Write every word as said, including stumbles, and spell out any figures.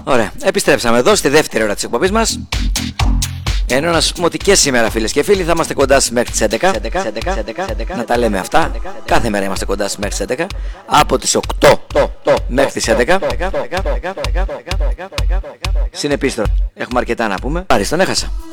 Ωραία, επιστρέψαμε εδώ στη δεύτερη ώρα της εκπομπής μας. Ενώ να σου πούμε ότι και σήμερα, φίλες και φίλοι, θα είμαστε κοντά στις μέχρι τις έντεκα. Να τα λέμε αυτά. Κάθε μέρα είμαστε κοντά στις μέχρι τις έντεκα. Από τις οκτώ μέχρι τις έντεκα. Συνεπίστρο. Έχουμε αρκετά να πούμε. Πάρεις, τον έχασα.